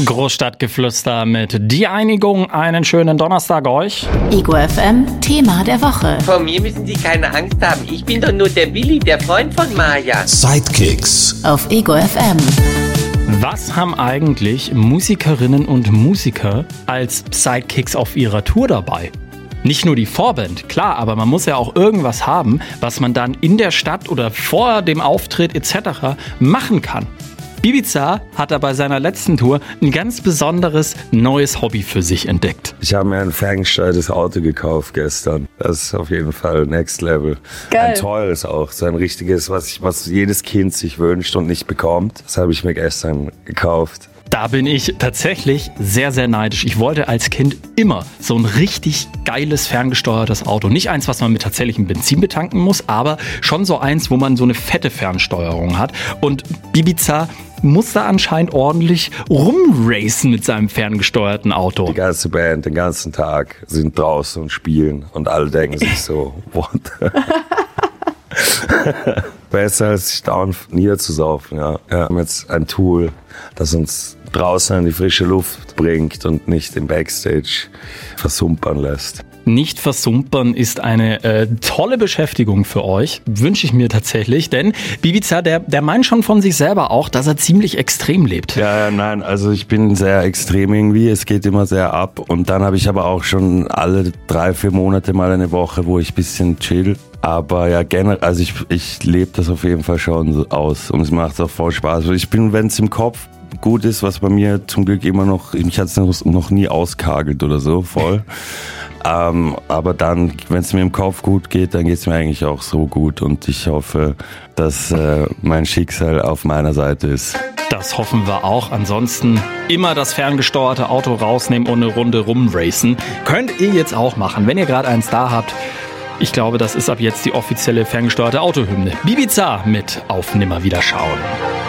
Großstadtgeflüster mit Die Einigung. Einen schönen Donnerstag euch. Ego FM, Thema der Woche. Vor mir müssen Sie keine Angst haben. Ich bin doch nur der Willi, der Freund von Maja. Sidekicks Auf Ego FM. Was haben eigentlich Musikerinnen und Musiker als Sidekicks auf ihrer Tour dabei? Nicht nur die Vorband, klar, aber man muss ja auch irgendwas haben, was man dann in der Stadt oder vor dem Auftritt etc. machen kann. Ibiza hat er bei seiner letzten Tour ein ganz besonderes neues Hobby für sich entdeckt. Ich habe mir ein ferngesteuertes Auto gekauft gestern. Das ist auf jeden Fall Next Level. Geil. Ein teures auch, so ein richtiges, was jedes Kind sich wünscht und nicht bekommt. Das habe ich mir gestern gekauft. Da bin ich tatsächlich sehr, sehr neidisch. Ich wollte als Kind immer so ein richtig geiles ferngesteuertes Auto. Nicht eins, was man mit tatsächlichem Benzin betanken muss, aber schon so eins, wo man so eine fette Fernsteuerung hat. Und Ibiza muss da anscheinend ordentlich rumracen mit seinem ferngesteuerten Auto. Die ganze Band den ganzen Tag sind draußen und spielen und alle denken sich so, what? Besser als sich dauernd niederzusaufen, ja. Wir haben jetzt ein Tool, das uns draußen in die frische Luft bringt und nicht im Backstage versumpern lässt. Nicht versumpern ist eine tolle Beschäftigung für euch, wünsche ich mir tatsächlich, denn Ibiza, der meint schon von sich selber auch, dass er ziemlich extrem lebt. Ja, nein, also ich bin sehr extrem irgendwie, es geht immer sehr ab und dann habe ich aber auch schon alle 3-4 Monate mal eine Woche, wo ich ein bisschen chill. Aber ja, generell, also ich lebe das auf jeden Fall schon so aus und es macht auch voll Spaß. Ich bin, wenn es im Kopf gut ist, was bei mir zum Glück immer noch, mich hat es noch nie auskagelt oder so, voll. Aber dann, wenn es mir im Kopf gut geht, dann geht es mir eigentlich auch so gut und ich hoffe, dass mein Schicksal auf meiner Seite ist. Das hoffen wir auch. Ansonsten immer das ferngesteuerte Auto rausnehmen und eine Runde rumracen. Könnt ihr jetzt auch machen, wenn ihr gerade eins da habt. Ich glaube, das ist ab jetzt die offizielle ferngesteuerte Autohymne. Ibiza mit Auf Nimmerwiederschauen.